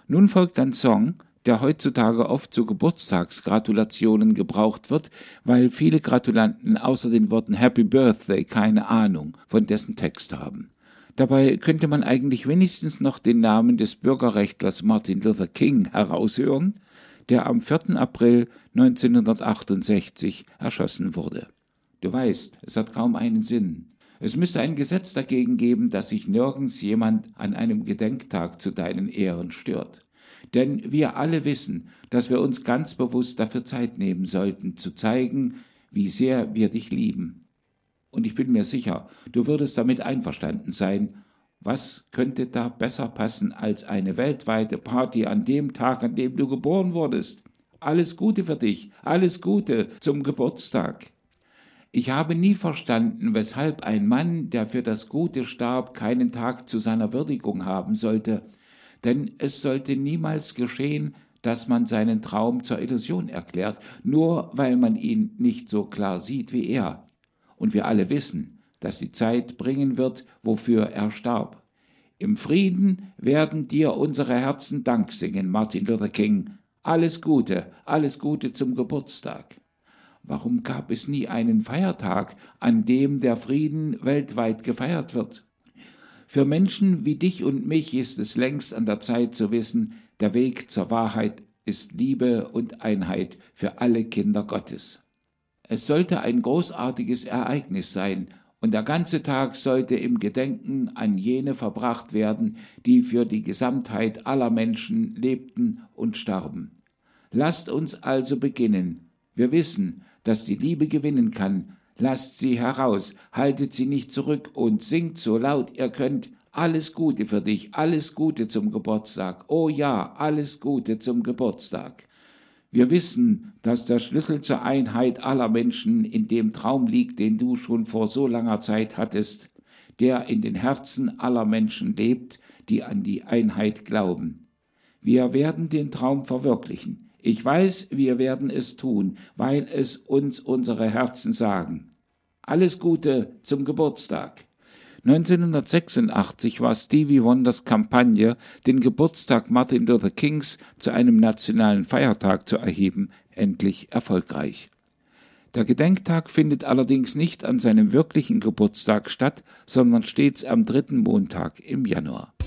Nun folgt ein Song, der heutzutage oft zu Geburtstagsgratulationen gebraucht wird, weil viele Gratulanten außer den Worten Happy Birthday keine Ahnung von dessen Text haben. Dabei könnte man eigentlich wenigstens noch den Namen des Bürgerrechtlers Martin Luther King heraushören, der am 4. April 1968 erschossen wurde. Du weißt, es hat kaum einen Sinn. Es müsste ein Gesetz dagegen geben, dass sich nirgends jemand an einem Gedenktag zu deinen Ehren stört. Denn wir alle wissen, dass wir uns ganz bewusst dafür Zeit nehmen sollten, zu zeigen, wie sehr wir dich lieben. Und ich bin mir sicher, du würdest damit einverstanden sein. Was könnte da besser passen als eine weltweite Party an dem Tag, an dem du geboren wurdest? Alles Gute für dich, alles Gute zum Geburtstag. Ich habe nie verstanden, weshalb ein Mann, der für das Gute starb, keinen Tag zu seiner Würdigung haben sollte. Denn es sollte niemals geschehen, dass man seinen Traum zur Illusion erklärt, nur weil man ihn nicht so klar sieht wie er. Und wir alle wissen, dass die Zeit bringen wird, wofür er starb. Im Frieden werden dir unsere Herzen Dank singen, Martin Luther King. Alles Gute zum Geburtstag. Warum gab es nie einen Feiertag, an dem der Frieden weltweit gefeiert wird? Für Menschen wie dich und mich ist es längst an der Zeit zu wissen, der Weg zur Wahrheit ist Liebe und Einheit für alle Kinder Gottes. Es sollte ein großartiges Ereignis sein, und der ganze Tag sollte im Gedenken an jene verbracht werden, die für die Gesamtheit aller Menschen lebten und starben. Lasst uns also beginnen. Wir wissen, dass die Liebe gewinnen kann. Lasst sie heraus, haltet sie nicht zurück und singt so laut ihr könnt. Alles Gute für dich, alles Gute zum Geburtstag. Oh ja, alles Gute zum Geburtstag. Wir wissen, dass der Schlüssel zur Einheit aller Menschen in dem Traum liegt, den du schon vor so langer Zeit hattest, der in den Herzen aller Menschen lebt, die an die Einheit glauben. Wir werden den Traum verwirklichen. Ich weiß, wir werden es tun, weil es uns unsere Herzen sagen. Alles Gute zum Geburtstag. 1986 war Stevie Wonders Kampagne, den Geburtstag Martin Luther Kings zu einem nationalen Feiertag zu erheben, endlich erfolgreich. Der Gedenktag findet allerdings nicht an seinem wirklichen Geburtstag statt, sondern stets am 3. Montag im Januar.